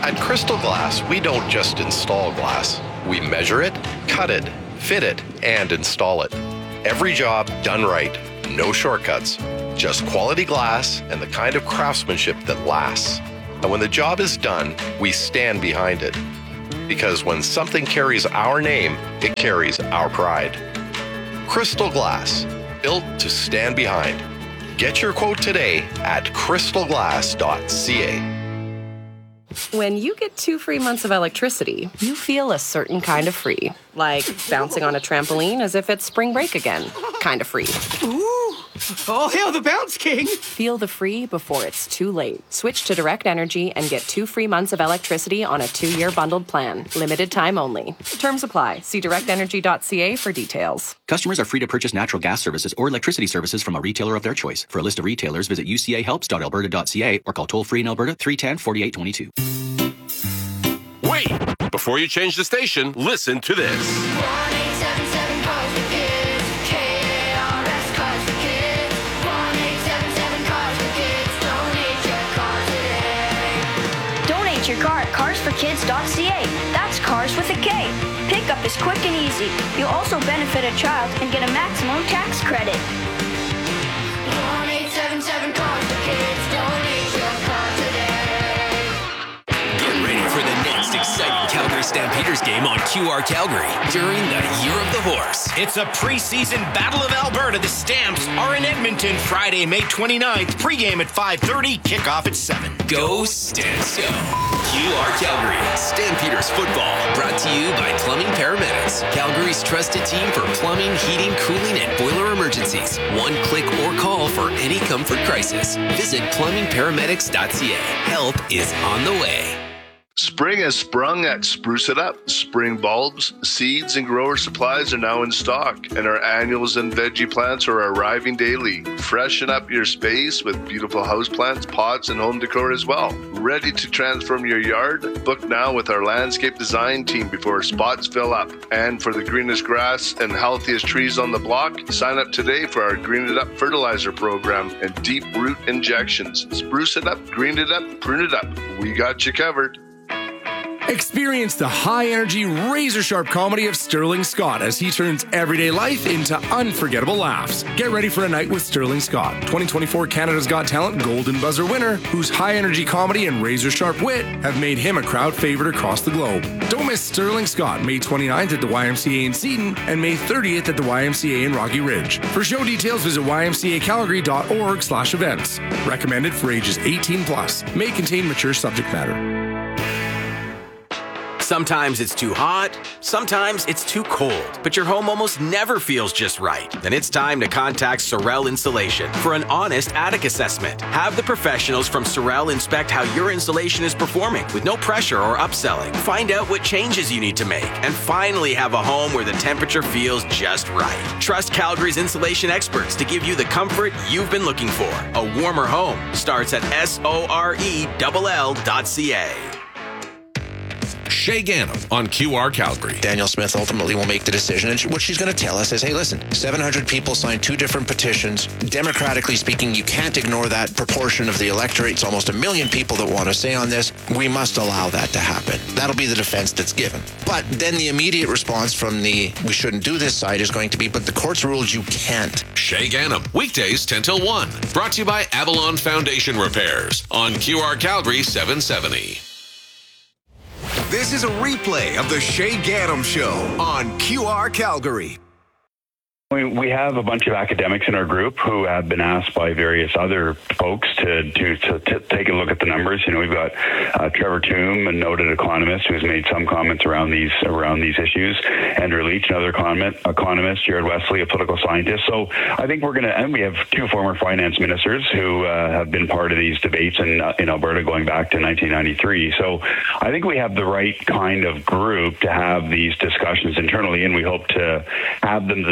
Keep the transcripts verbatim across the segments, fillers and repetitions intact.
At Crystal Glass, we don't just install glass. We measure it, cut it, fit it, and install it. Every job done right. No shortcuts. Just quality glass and the kind of craftsmanship that lasts. And when the job is done, we stand behind it. Because when something carries our name, it carries our pride. Crystal Glass, built to stand behind. Get your quote today at crystal glass dot c a. When you get two free months of electricity, you feel a certain kind of free. Like bouncing on a trampoline as if it's spring break again. Kind of free. Ooh! All hail the Bounce King! Feel the free before it's too late. Switch to Direct Energy and get two free months of electricity on a two-year bundled plan. Limited time only. Terms apply. See direct energy dot c a for details. Customers are free to purchase natural gas services or electricity services from a retailer of their choice. For a list of retailers, visit u c a helps dot alberta dot c a or call toll-free in Alberta three one zero, four eight two two. Wait! Before you change the station, listen to this. one eight seven seven Cars for Kids. K A R S Cars for Kids. one eight seven seven Cars for Kids. Donate your car today. Donate your car at cars for kids dot c a. That's cars with a K. Pickup is quick and easy. You'll also benefit a child and get a maximum tax credit. one eight seven seven Cars for Kids. Donate your car today. Get ready for the next exciting Calgary Stampeders game on Q R Calgary during the Year of the Horse. It's a preseason Battle of Alberta. The Stamps are in Edmonton Friday, May twenty-ninth. Pregame at five thirty, kickoff at seven. Go Stamps Go! Q R Calgary Stampeders football, brought to you by Plumbing Paramedics, Calgary's trusted team for plumbing, heating, cooling, and boiler emergencies. One click or call for any comfort crisis. Visit plumbing paramedics dot c a. Help is on the way. Spring has sprung at Spruce It Up. Spring bulbs, seeds, and grower supplies are now in stock, and our annuals and veggie plants are arriving daily. Freshen up your space with beautiful houseplants, pots, and home decor as well. Ready to transform your yard? Book now with our landscape design team before spots fill up. And for the greenest grass and healthiest trees on the block, sign up today for our Green It Up fertilizer program and deep root injections. Spruce it up, green it up, prune it up. We got you covered. Experience the high-energy, razor-sharp comedy of Sterling Scott as he turns everyday life into unforgettable laughs. Get ready for a night with Sterling Scott, twenty twenty-four Canada's Got Talent Golden Buzzer winner, whose high-energy comedy and razor-sharp wit have made him a crowd favorite across the globe. Don't miss Sterling Scott, May twenty-ninth at the Y M C A in Seton and May thirtieth at the Y M C A in Rocky Ridge. For show details, visit y m c a calgary dot org slash events. Recommended for ages eighteen plus. May contain mature subject matter. Sometimes it's too hot, sometimes it's too cold, but your home almost never feels just right. Then it's time to contact Sorel Insulation for an honest attic assessment. Have the professionals from Sorel inspect how your insulation is performing with no pressure or upselling. Find out what changes you need to make and finally have a home where the temperature feels just right. Trust Calgary's insulation experts to give you the comfort you've been looking for. A warmer home starts at S O R E L L dot C A. Shay Gannam on Q R Calgary. Danielle Smith ultimately will make the decision, and what she's going to tell us is, hey, listen, seven hundred people signed two different petitions. Democratically speaking, you can't ignore that proportion of the electorate. It's almost a million people that want to say on this. We must allow that to happen. That'll be the defense that's given. But then the immediate response from the we shouldn't do this side is going to be, but the court's ruled you can't. Shay Gannam, weekdays ten till one. Brought to you by Avalon Foundation Repairs on Q R Calgary seven seventy. This is a replay of the Shay Gannam Show on Q R Calgary. We, we have a bunch of academics in our group who have been asked by various other folks to, to, to, to take a look at the numbers. You know, we've got uh, Trevor Toome, a noted economist who's made some comments around these around these issues. Andrew Leach, another economist, economist. Jared Wesley, a political scientist. So I think we're going to, and we have two former finance ministers who uh, have been part of these debates in, uh, in Alberta going back to nineteen ninety-three. So I think we have the right kind of group to have these discussions internally, and we hope to have them to have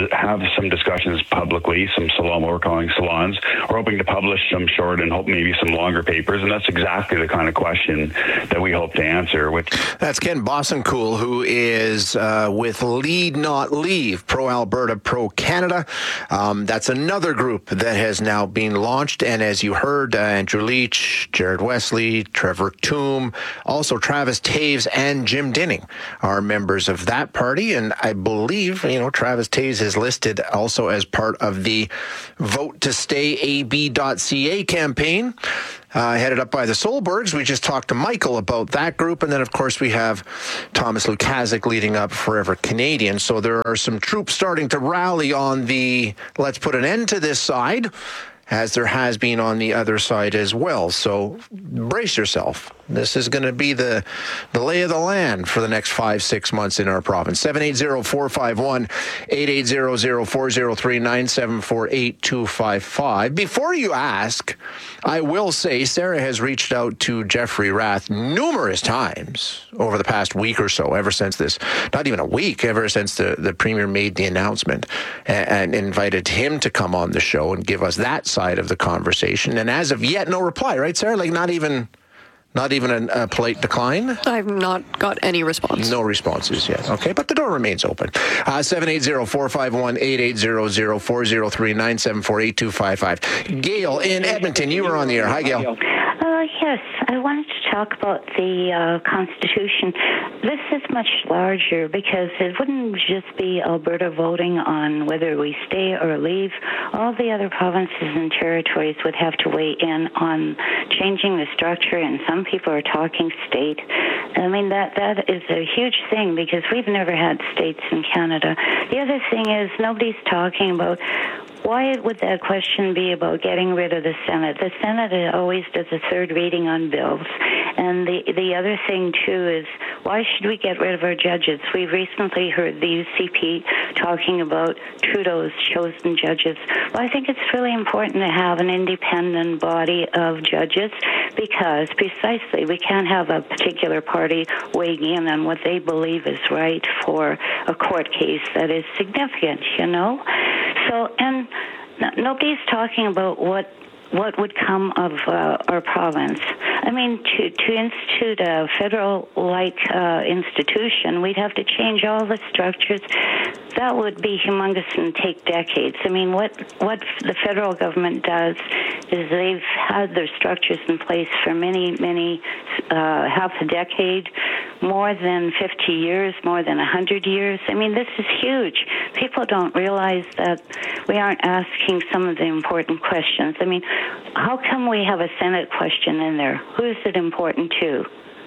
some discussions publicly, some salon, what we're calling salons. We're hoping to publish some short and hope maybe some longer papers, and that's exactly the kind of question that we hope to answer. Which That's Ken Bossencool, who is uh, with Lead Not Leave, Pro-Alberta, Pro-Canada. Um, that's another group that has now been launched, and as you heard, uh, Andrew Leach, Jared Wesley, Trevor Toom, also Travis Taves and Jim Dinning are members of that party, and I believe, you know, Travis Taves is listed also as part of the Vote to Stay A B dot C A campaign, uh, headed up by the Solbergs. We just talked to Michael about that group, and then, of course, we have Thomas Lukasik leading up Forever Canadian. So there are some troops starting to rally on the let's put an end to this side, as there has been on the other side as well. So brace yourself. This is going to be the the lay of the land for the next five, six months in our province. seven eight zero, four five one, eight eight zero zero, four zero three, nine seven four, eight two five five. Before you ask, I will say Sarah has reached out to Jeffrey Rath numerous times over the past week or so, ever since this, not even a week, ever since the, the Premier made the announcement, and, and invited him to come on the show and give us that side of the conversation. And as of yet, no reply, right, Sarah? Like, not even... Not even a, a polite decline? I've not got any response. No responses yet. Okay, but the door remains open. Uh, seven eight zero, four five one, eight eight zero zero, four zero three, nine seven four, eight two five five. Gail in Edmonton, you were on the air. Hi, Gail. Uh, yes, I wanted to talk about the uh, Constitution. This is much larger because it wouldn't just be Alberta voting on whether we stay or leave. All the other provinces and territories would have to weigh in on changing the structure, and some people are talking state. I mean, that that is a huge thing because we've never had states in Canada. The other thing is nobody's talking about why would that question be about getting rid of the Senate? The Senate always does a third reading on bills. And the the other thing, too, is why should we get rid of our judges? We've recently heard the U C P talking about Trudeau's chosen judges. Well, I think it's really important to have an independent body of judges because precisely we can't have a particular party weighing in on what they believe is right for a court case that is significant, you know? So, and no, nobody's talking about what what would come of uh, our province. I mean, to, to institute a federal-like uh, institution, we'd have to change all the structures. That would be humongous and take decades. I mean, what what the federal government does is they've had their structures in place for many, many, uh, half a decade, more than fifty years, more than one hundred years. I mean, this is huge. People don't realize that we aren't asking some of the important questions. I mean, how come we have a Senate question in there? Who is it important to?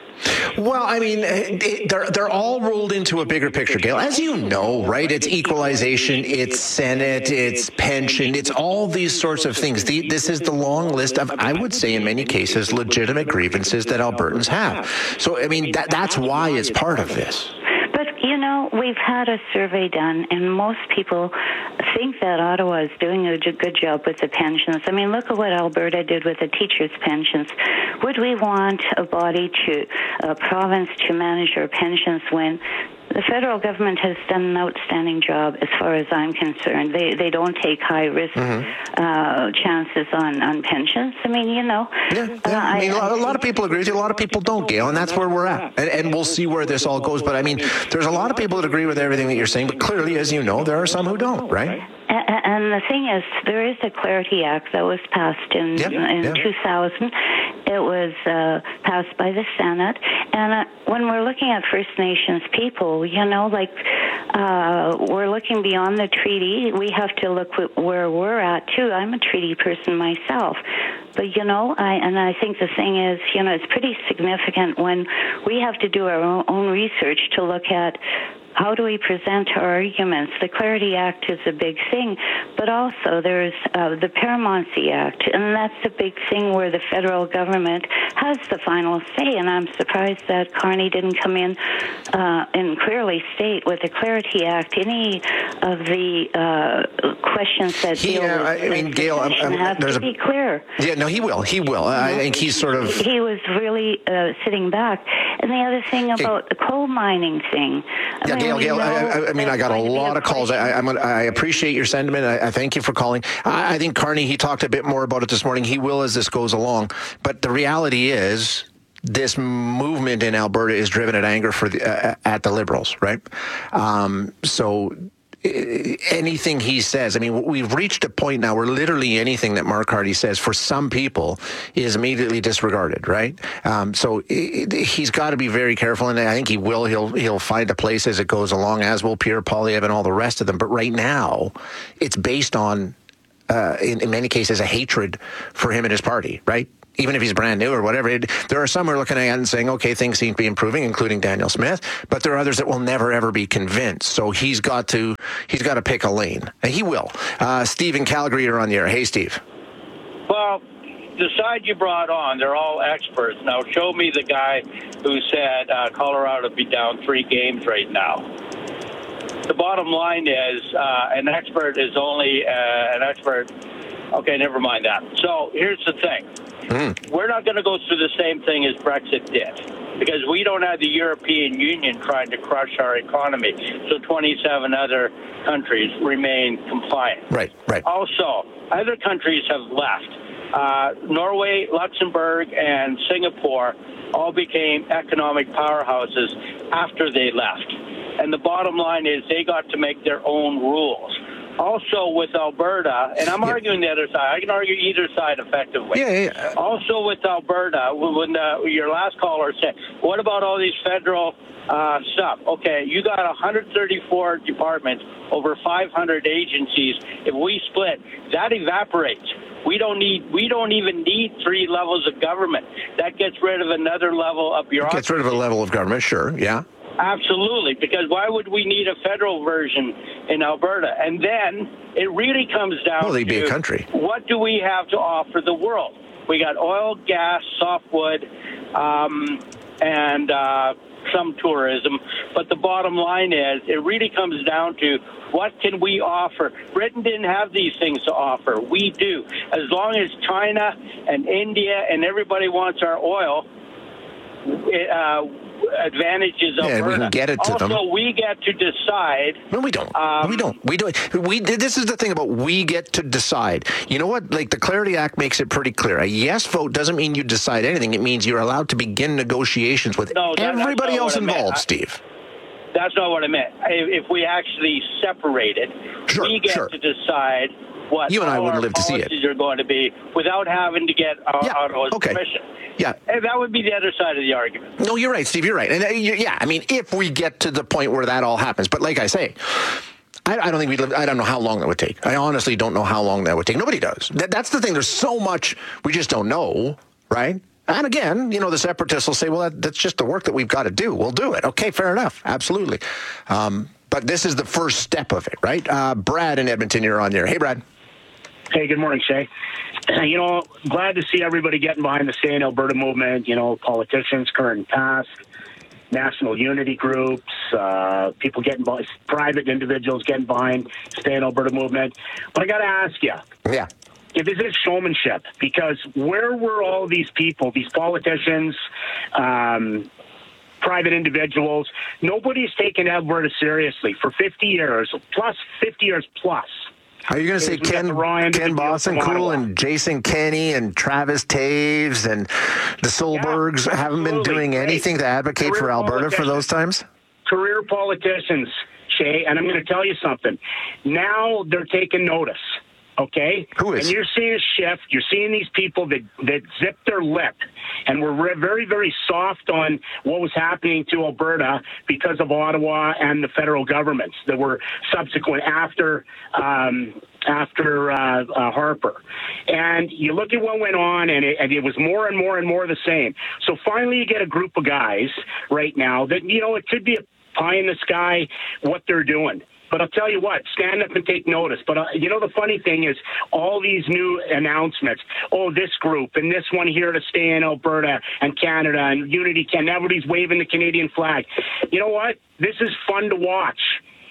Well, I mean, they're they're all rolled into a bigger picture, Gail. As you know, right? It's equalization, it's Senate, it's pension, it's all these sorts of things. The, this is the long list of, I would say in many cases, legitimate grievances that Albertans have. So, I mean, that, that's why it's part of this. But, you know, we've had a survey done, and most people think that Ottawa is doing a good job with the pensions. I mean, look at what Alberta did with the teachers' pensions. Would we want a body to, a province to manage our pensions when the federal government has done an outstanding job as far as I'm concerned? They they don't take high-risk mm-hmm. uh, chances on, on pensions. I mean, you know. Yeah, yeah. Uh, I mean, I, a lot of people agree with you. A lot of people don't, Gail, and that's where we're at. And, and we'll see where this all goes. But, I mean, there's a lot of people that agree with everything that you're saying, but clearly, as you know, there are some who don't, right? And the thing is, there is a Clarity Act that was passed in, yep, in yep. two thousand. It was uh, passed by the Senate. And uh, when we're looking at First Nations people, you know, like uh, we're looking beyond the treaty. We have to look where we're at, too. I'm a treaty person myself. But, you know, I and I think the thing is, you know, it's pretty significant when we have to do our own, own research to look at how do we present our arguments? The Clarity Act is a big thing, but also there's uh, the Paramountcy Act, and that's a big thing where the federal government has the final say, and I'm surprised that Carney didn't come in uh, and clearly state with the Clarity Act any of the uh, questions that he, deal uh, with I mean, Gail, I'm, I'm, have there's to be clear. Yeah, no, he will. He will. Uh, I think he's sort of... He was really uh, sitting back. And the other thing about the coal mining thing. I Yeah, mean, Gail, we Gail, know I, I, I mean, I got a there's going to be lot of calls. I, I'm, gonna- I appreciate your sentiment. I, I thank you for calling. I, I think Carney, he talked a bit more about it this morning. He will as this goes along. But the reality is, this movement in Alberta is driven at anger for the, uh, at the Liberals, right? Um, so anything he says, I mean, we've reached a point now where literally anything that Mark Hardy says for some people is immediately disregarded, right? Um, so it, he's got to be very careful, and I think he will. He'll he'll find a place as it goes along, as will Pierre Poilievre and all the rest of them. But right now, it's based on, uh, in, in many cases, a hatred for him and his party, right? Even if he's brand new or whatever, it, there are some who are looking at it and saying, okay, things seem to be improving, including Daniel Smith, but there are others that will never, ever be convinced. So he's got to he's got to pick a lane. And he will. Uh, Steve in Calgary, you're on the air. Hey, Steve. Well, the side you brought on, they're all experts. Now, show me the guy who said uh, Colorado would be down three games right now. The bottom line is uh, an expert is only uh, an expert. Okay, never mind that. So here's the thing. Mm. We're not going to go through the same thing as Brexit did, because we don't have the European Union trying to crush our economy. So twenty-seven other countries remain compliant. Right, right. Also, other countries have left. Uh, Norway, Luxembourg, and Singapore all became economic powerhouses after they left. And the bottom line is they got to make their own rules. Also with Alberta, and I'm yeah. arguing the other side. I can argue either side effectively. Yeah, yeah. Also with Alberta, when uh, your last caller said, what about all these federal uh, stuff? Okay, you got one hundred thirty-four departments, over five hundred agencies. If we split, that evaporates. We don't need. We don't even need three levels of government. That gets rid of another level of bureaucracy. Gets rid of a level of government, sure, yeah. Absolutely, because why would we need a federal version in Alberta? And then it really comes down well, they'd to be a country. What do we have to offer the world? We got oil, gas, softwood, um, and uh, some tourism. But the bottom line is it really comes down to what can we offer? Britain didn't have these things to offer. We do. As long as China and India and everybody wants our oil, it, uh, advantages of yeah, Alberta. We can get it to also, them. Also, we get to decide. No, we don't. Um, we don't. We don't. We. This is the thing about we get to decide. You know what? Like the Clarity Act makes it pretty clear. A yes vote doesn't mean you decide anything. It means you're allowed to begin negotiations with no, that, everybody else involved, I, Steve. That's not what I meant. If, if we actually separated, sure, we get sure. to decide what you and I all wouldn't our live to see it. policies are going to be without having to get our yeah, autos okay. permission. Yeah. And that would be the other side of the argument. No, you're right, Steve. You're right. And uh, you, yeah, I mean, if we get to the point where that all happens, but like I say, I, I don't think we live. I don't know how long that would take. I honestly don't know how long that would take. Nobody does. That, that's the thing. There's so much we just don't know, right? And again, you know, the separatists will say, well, that, that's just the work that we've got to do. We'll do it. Okay, fair enough. Absolutely. Um, but this is the first step of it, right? Uh, Brad in Edmonton, you're on there. Hey, Brad. Hey, good morning, Shay. You know, glad to see everybody getting behind the Stay in Alberta movement, you know, politicians, current and past, national unity groups, uh, people getting behind, private individuals getting behind Stay in Alberta movement. But I got to ask you. Yeah. If this is showmanship, because where were all these people, these politicians, um, private individuals? Nobody's taken Alberta seriously for fifty years, plus fifty years plus. Are you going to say Ken, Ken Bossencool and Jason Kenney and Travis Taves and the Solbergs yeah, haven't been doing anything to advocate Career for Alberta for those times? Career politicians, Shay, and I'm going to tell you something. Now they're taking notice. Okay? Who is? And you're seeing a shift. You're seeing these people that, that zip their lip and were re- very, very soft on what was happening to Alberta because of Ottawa and the federal governments that were subsequent after um, after uh, uh, Harper. And you look at what went on, and it, and it was more and more and more the same. So finally you get a group of guys right now that, you know, it could be a pie in the sky what they're doing. But I'll tell you what, stand up and take notice. But, uh, you know, the funny thing is all these new announcements, oh, this group and this one here to stay in Alberta and Canada and Unity Canada, everybody's waving the Canadian flag. You know what? This is fun to watch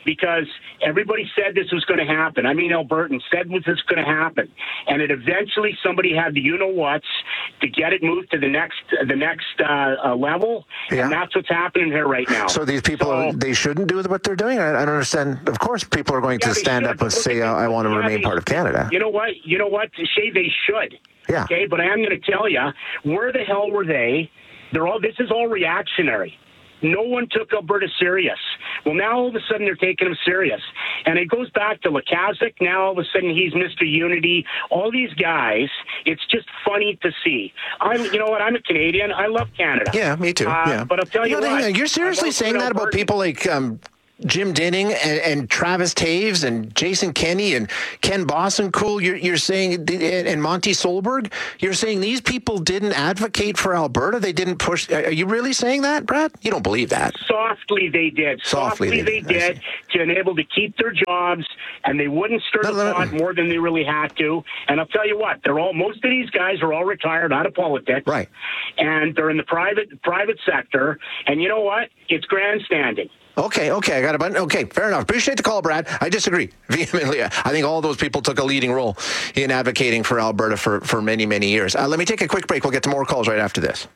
because everybody said this was going to happen. I mean, Albertans said was this going to happen, and it eventually somebody had the you-know-whats to get it moved to the next the next uh, uh, level, Yeah. and that's what's happening here right now. So these people, So- they shouldn't do what they're doing? I, I don't understand. Of course, people are going Yeah, to they stand should. up and Look say, at I, I want to yeah, remain they- part of Canada. You know what? You know what, Shay, they should. Yeah. Okay, but I am going to tell you, where the hell were they? They're all. This is all reactionary. No one took Alberta serious. Well, now all of a sudden they're taking him serious. And it goes back to Lukaszuk. Now all of a sudden he's Mister Unity. All these guys, it's just funny to see. I'm, you know what? I'm a Canadian. I love Canada. Yeah, me too. Uh, yeah. But I'll tell you, know, what. You're seriously saying that about people like um, Jim Dinning and, and Travis Taves and Jason Kenney and Ken Bossencool? You're, you're saying, and Monty Solberg? You're saying these people didn't advocate for Alberta? They didn't push? Are you really saying that, Brad? You don't believe that? Softly they did. Softly Softly, they they, did to enable to keep their jobs, and they wouldn't stir the pot more than they really had to. And I'll tell you what, they're all most of these guys are all retired out of politics, right? And they're in the private private sector. And you know what? It's grandstanding. Okay, okay, I got a button. Okay, fair enough. Appreciate the call, Brad. I disagree vehemently. I think all those people took a leading role in advocating for Alberta for, for many, many years. Uh, let me take a quick break. We'll get to more calls right after this.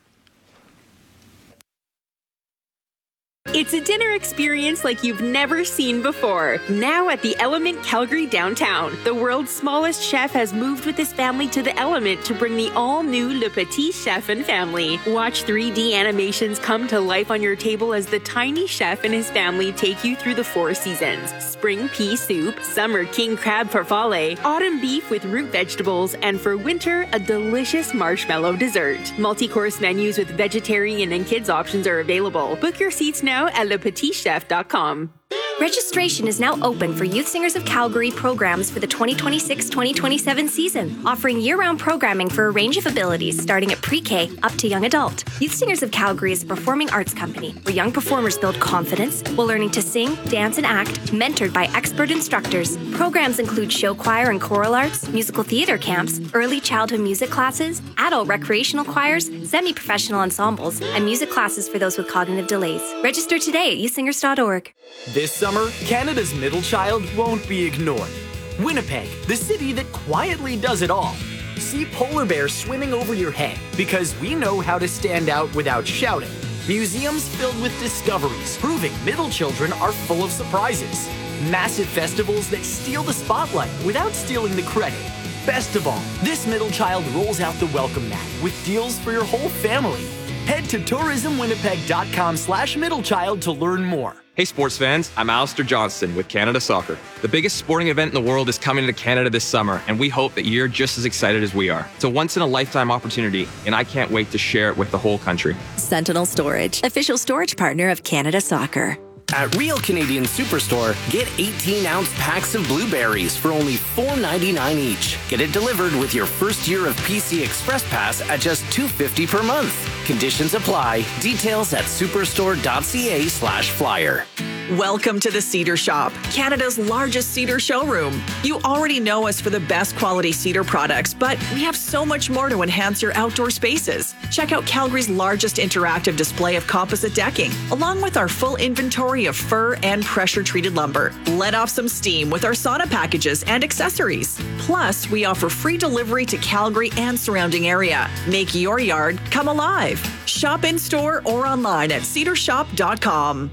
It's a dinner experience like you've never seen before. Now at the Element Calgary downtown, the world's smallest chef has moved with his family to the Element to bring the all-new Le Petit Chef and family. Watch three D animations come to life on your table as the tiny chef and his family take you through the four seasons. Spring pea soup, summer king crab farfalle, autumn beef with root vegetables, and for winter, a delicious marshmallow dessert. Multi-course menus with vegetarian and kids options are available. Book your seats now at le petit chef dot com. Registration is now open for Youth Singers of Calgary programs for the twenty twenty-six twenty twenty-seven season, offering year-round programming for a range of abilities starting at pre-K up to young adult. Youth Singers of Calgary is a performing arts company where young performers build confidence while learning to sing, dance, and act, mentored by expert instructors. Programs include show choir and choral arts, musical theater camps, early childhood music classes, adult recreational choirs, semi-professional ensembles, and music classes for those with cognitive delays. Register today at youth singers dot org. This summer, Canada's middle child won't be ignored. Winnipeg, the city that quietly does it all. See polar bears swimming over your head because we know how to stand out without shouting. Museums filled with discoveries proving middle children are full of surprises. Massive festivals that steal the spotlight without stealing the credit. Best of all, this middle child rolls out the welcome mat with deals for your whole family. Head to tourism winnipeg dot com slash middle child to learn more. Hey sports fans, I'm Alistair Johnston with Canada Soccer. The biggest sporting event in the world is coming to Canada this summer, and we hope that you're just as excited as we are. It's a once-in-a-lifetime opportunity, and I can't wait to share it with the whole country. Sentinel Storage, official storage partner of Canada Soccer. At Real Canadian Superstore, get eighteen-ounce packs of blueberries for only four ninety-nine each. Get it delivered with your first year of P C Express Pass at just two fifty per month. Conditions apply. Details at superstore dot c a slash flyer. Welcome to the Cedar Shop, Canada's largest cedar showroom. You already know us for the best quality cedar products, but we have so much more to enhance your outdoor spaces. Check out Calgary's largest interactive display of composite decking, along with our full inventory of fir and pressure-treated lumber. Let off some steam with our sauna packages and accessories. Plus, we offer free delivery to Calgary and surrounding area. Make your yard come alive. Shop in-store or online at cedar shop dot com.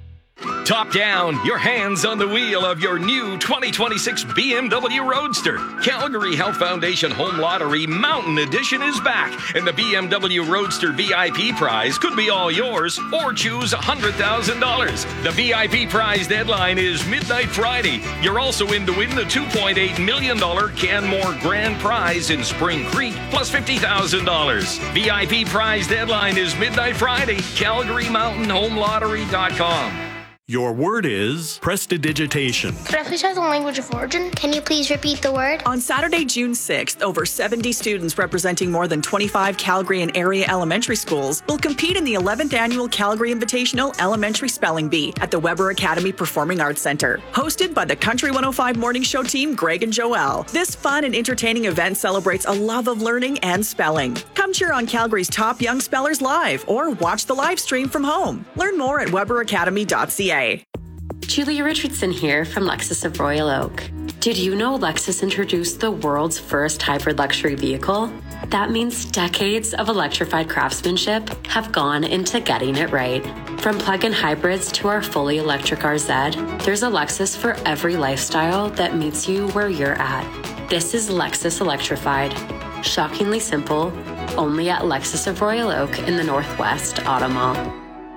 Top down, your hands on the wheel of your new twenty twenty-six B M W Roadster. Calgary Health Foundation Home Lottery Mountain Edition is back, and the B M W Roadster V I P prize could be all yours, or choose one hundred thousand dollars. The V I P prize deadline is midnight Friday. You're also in to win the two point eight million dollars Canmore Grand Prize in Spring Creek, plus fifty thousand dollars. V I P prize deadline is midnight Friday. Calgary Mountain Home Lottery dot com. Your word is prestidigitation. Could I please have the language of origin? Can you please repeat the word? On Saturday, June sixth, over seventy students representing more than twenty-five Calgary and area elementary schools will compete in the eleventh Annual Calgary Invitational Elementary Spelling Bee at the Weber Academy Performing Arts Center. Hosted by the Country one oh five Morning Show team, Greg and Joelle. This fun and entertaining event celebrates a love of learning and spelling. Come cheer on Calgary's top young spellers live or watch the live stream from home. Learn more at weber academy dot c a. Julia Richardson here from Lexus of Royal Oak. Did you know Lexus introduced the world's first hybrid luxury vehicle? That means decades of electrified craftsmanship have gone into getting it right. From plug-in hybrids to our fully electric R Z, there's a Lexus for every lifestyle that meets you where you're at. This is Lexus Electrified. Shockingly simple, only at Lexus of Royal Oak in the Northwest Auto Mall.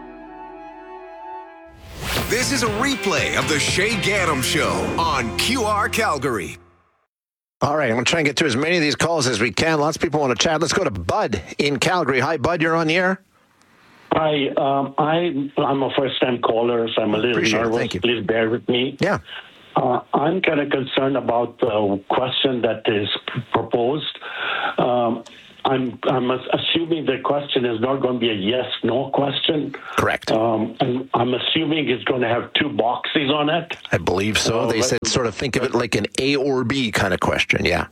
This is a replay of the Shay Gaddam Show on Q R Calgary. All right, I'm going to try and get through as many of these calls as we can. Lots of people want to chat. Let's go to Bud in Calgary. Hi, Bud. You're on the air. Hi. Um, I, I'm a first-time caller, so I'm a little Appreciate nervous. it. Thank you. Please bear with me. Yeah. Uh, I'm kind of concerned about the question that is proposed. Um, I'm I'm assuming the question is not going to be a yes/no question. Correct. Um, and I'm assuming it's going to have two boxes on it. I believe so. Uh, they said sort of think of it like an A or B kind of question. Yeah.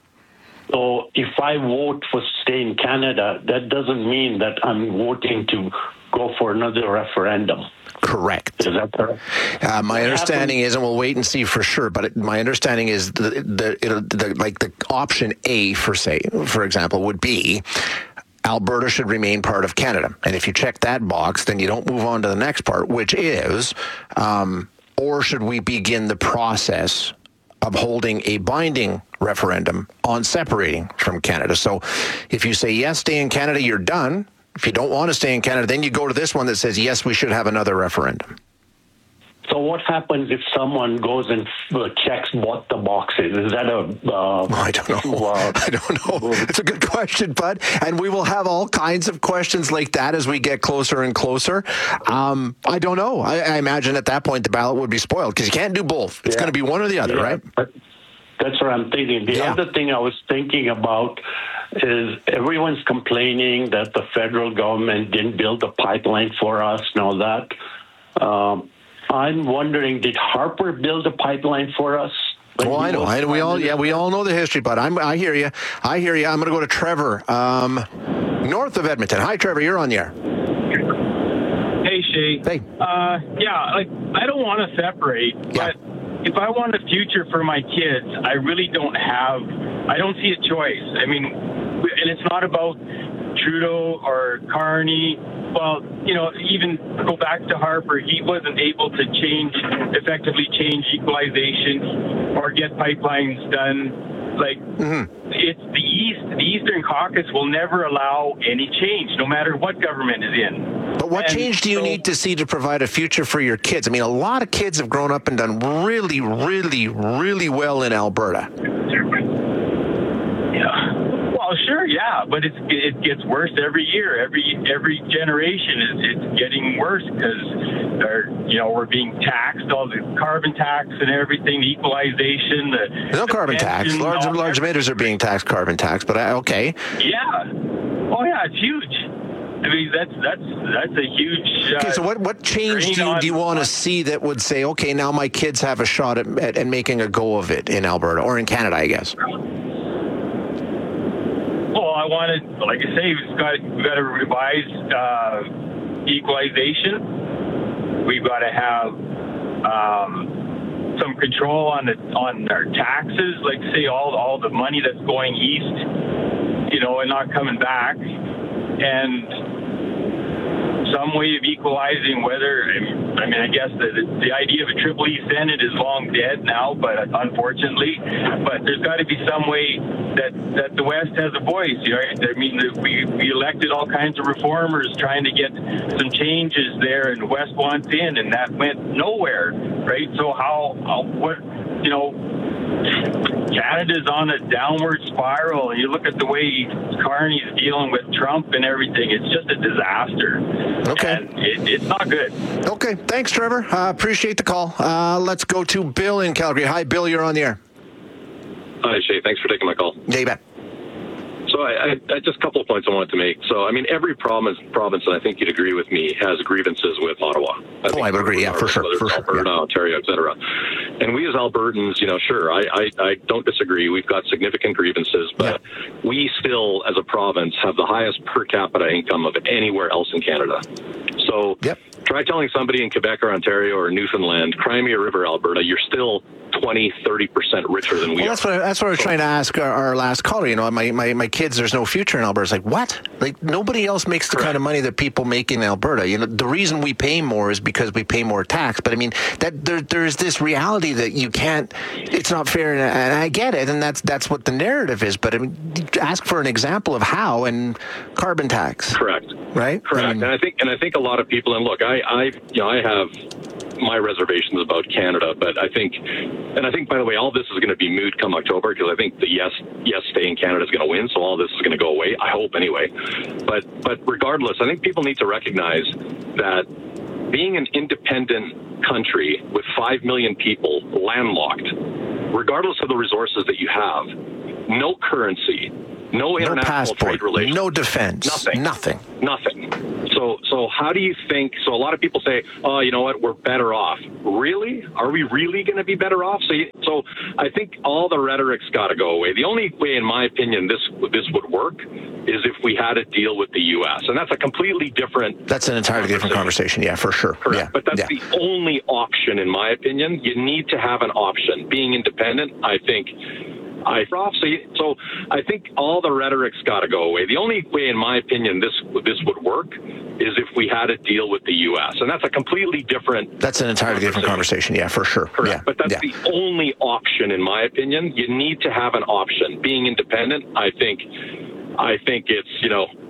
So if I vote for stay in Canada, that doesn't mean that I'm voting to go for another referendum. Correct. Is that correct? Uh, my understanding is, and we'll wait and see for sure, but it, my understanding is the, the, it'll, the like the option A, for say, for example, would be Alberta should remain part of Canada. And if you check that box, then you don't move on to the next part, which is, um, or should we begin the process of holding a binding referendum on separating from Canada? So if you say yes, stay in Canada, you're done. If you don't want to stay in Canada, then you go to this one that says, yes, we should have another referendum. So what happens if someone goes and uh, checks both the boxes? Is that a... Uh, I don't know. Uh, I don't know. It's a good question, Bud. And we will have all kinds of questions like that as we get closer and closer. Um, I don't know. I, I imagine at that point the ballot would be spoiled because you can't do both. It's yeah. going to be one or the other, yeah. right? That's what I'm thinking. The yeah. other thing I was thinking about is everyone's complaining that the federal government didn't build a pipeline for us and all that. Um, I'm wondering, did Harper build a pipeline for us? Well, I know. I, we all, yeah, we all know the history, but I'm, I hear you. I hear you. I'm going to go to Trevor, um, north of Edmonton. Hi, Trevor. You're on the air. Hey, Shay. Hey. Uh, yeah, like I don't want to separate, yeah. but if I want a future for my kids, I really don't have. I don't see a choice. I mean, and it's not about Trudeau or Carney. Well, you know, even go back to Harper, he wasn't able to change, effectively change equalization or get pipelines done. Like, mm-hmm. it's the East, the Eastern Caucus will never allow any change, no matter what government is in. But what and change do you so, need to see to provide a future for your kids? I mean, a lot of kids have grown up and done really, really, really well in Alberta. Yeah. Well, sure, yeah, but it's it gets worse every year. Every every generation is it's getting worse because they're you know we're being taxed, all the carbon tax and everything, the equalization. The, There's no the carbon tax. Large large emitters are being taxed carbon tax, but I, okay. Yeah. Oh yeah, it's huge. I mean that's that's that's a huge. Uh, okay, so what what change do you on, do you want to see that would say, okay, now my kids have a shot at, at, at making a go of it in Alberta or in Canada, I guess. Well, I wanted, like I say, we've got, we've got to revise uh, equalization. We've got to have um, some control on the on our taxes, like say all all the money that's going east, you know, and not coming back, and some way of equalizing whether, I mean, I guess the, the, the idea of a Triple E Senate is long dead now, but unfortunately, but there's got to be some way that, that the West has a voice. You know, I mean, the, we, we elected all kinds of reformers trying to get some changes there, and the West wants in, and that went nowhere, right? So how, how what, you know, Canada's on a downward spiral, and you look at the way Carney's dealing with Trump and everything, it's just a disaster. Okay. And it, it's not good. Okay. Thanks, Trevor. Uh, appreciate the call. Uh, let's go to Bill in Calgary. Hi, Bill. You're on the air. Hi, Shay. Thanks for taking my call. Yeah, you bet. So I, I, I just a couple of points I wanted to make. So, I mean, every province, province, and I think you'd agree with me, has grievances with Ottawa. I oh, I would agree. Yeah, for sure. For sure. Alberta, yeah. Ontario, et cetera. And we as Albertans, you know, sure, I, I, I don't disagree. We've got significant grievances, but yeah. we still, as a province, have the highest per capita income of anywhere else in Canada. So yep. try telling somebody in Quebec or Ontario or Newfoundland, Crimea River, Alberta, you're still twenty, thirty percent richer than we well, are. That's what, I, that's what I was trying to ask our, our last caller. You know, my, my, my kids, there's no future in Alberta. It's like, what? Like, nobody else makes the Correct. kind of money that people make in Alberta. You know, the reason we pay more is because we pay more tax. But I mean, that there, there's this reality that you can't, it's not fair. And, and I get it. And that's, that's what the narrative is. But I mean, ask for an example of how, and carbon tax. Correct. Right? Correct. I mean, and I think, and I think a lot of people, and look, I, I, you know, I have my reservations about Canada, but I think, and I think, by the way, all this is going to be moot come October, because I think the yes, yes, stay in Canada is going to win, so all this is going to go away. I hope anyway. But, but regardless, I think people need to recognize that being an independent country with five million people landlocked, regardless of the resources that you have, no currency, no international no passport, trade relations, no defense, nothing, nothing, nothing. So, so how do you think? So, a lot of people say, "Oh, you know what? We're better off." Really? Are we really going to be better off? So, you, so I think all the rhetoric's got to go away. The only way, in my opinion, this this would work is if we had a deal with the U S, and that's a completely different. That's an entirely different conversation. Yeah, for sure. Correct. Yeah. But that's yeah. the only option, in my opinion. You need to have an option. Being independent, I think. I so, so I think all the rhetoric's got to go away. The only way, in my opinion, this this would work is if we had a deal with the U S, and that's a completely different. That's an entirely different conversation. Yeah, for sure. Correct. Yeah. But that's yeah. the only option, in my opinion. You need to have an option. Being independent, I think. I think it's, you know,